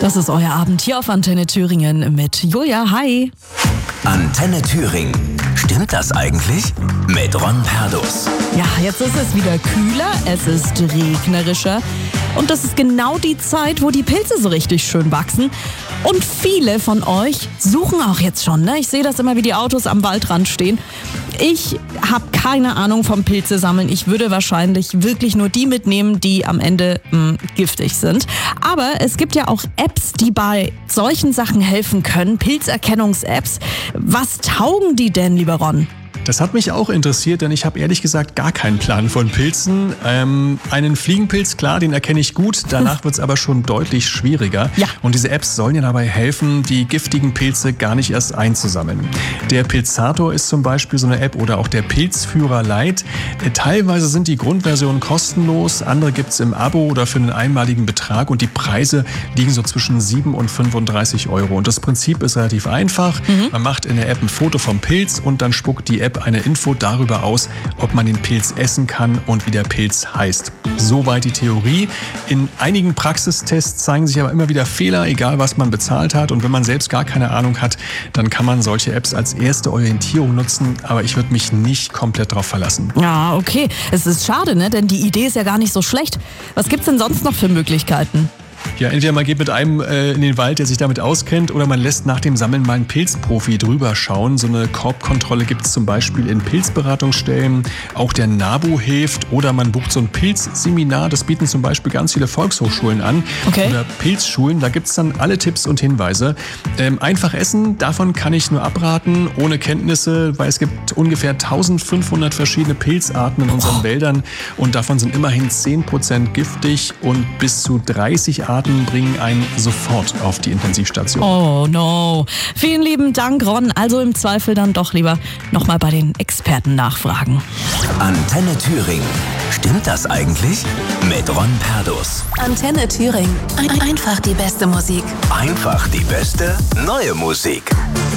Das ist euer Abend hier auf Antenne Thüringen mit Julia. Hi. Antenne Thüringen. Stimmt das eigentlich? Mit Ron Perdus. Ja, jetzt ist es wieder kühler, es ist regnerischer und das ist genau die Zeit, wo die Pilze so richtig schön wachsen. Und viele von euch suchen auch jetzt schon, ne? Ich sehe das immer, wie die Autos am Waldrand stehen. Ich habe keine Ahnung vom Pilze sammeln. Ich würde wahrscheinlich wirklich nur die mitnehmen, die am Ende giftig sind. Aber es gibt ja auch Apps, die bei solchen Sachen helfen können. Pilzerkennungs-Apps. Was taugen die denn, lieber Ron? Das hat mich auch interessiert, denn ich habe ehrlich gesagt gar keinen Plan von Pilzen. Einen Fliegenpilz, klar, den erkenne ich gut. Danach wird es aber schon deutlich schwieriger. Ja. Und diese Apps sollen ja dabei helfen, die giftigen Pilze gar nicht erst einzusammeln. Der Pilzator ist zum Beispiel so eine App oder auch der Pilzführer Lite. Teilweise sind die Grundversionen kostenlos, andere gibt es im Abo oder für einen einmaligen Betrag und die Preise liegen so zwischen 7 und 35 Euro. Und das Prinzip ist relativ einfach. Man macht in der App ein Foto vom Pilz und dann spuckt die App eine Info darüber aus, ob man den Pilz essen kann und wie der Pilz heißt. Soweit die Theorie. In einigen Praxistests zeigen sich aber immer wieder Fehler, egal was man bezahlt hat. Und wenn man selbst gar keine Ahnung hat, dann kann man solche Apps als erste Orientierung nutzen. Aber ich würde mich nicht komplett drauf verlassen. Ja, okay. Es ist schade, ne? Denn die Idee ist ja gar nicht so schlecht. Was gibt's denn sonst noch für Möglichkeiten? Ja, entweder man geht mit einem in den Wald, der sich damit auskennt, oder man lässt nach dem Sammeln mal einen Pilzprofi drüber schauen. So eine Korbkontrolle gibt es zum Beispiel in Pilzberatungsstellen. Auch der NABU hilft. Oder man bucht so ein Pilzseminar. Das bieten zum Beispiel ganz viele Volkshochschulen an. Okay. Oder Pilzschulen. Da gibt es dann alle Tipps und Hinweise. Einfach essen, davon kann ich nur abraten, ohne Kenntnisse, weil es gibt ungefähr 1500 verschiedene Pilzarten in unseren Wäldern. Und davon sind immerhin 10% giftig und bis zu 30 Arten bringen einen sofort auf die Intensivstation. Oh no. Vielen lieben Dank, Ron. Also im Zweifel dann doch lieber nochmal bei den Experten nachfragen. Antenne Thüringen. Stimmt das eigentlich? Mit Ron Perdus. Antenne Thüringen. Einfach die beste Musik. Einfach die beste neue Musik.